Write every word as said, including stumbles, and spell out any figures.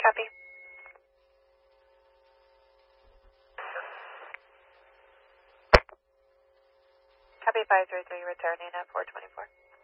Copy. Copy five three three, returning at four twenty-four.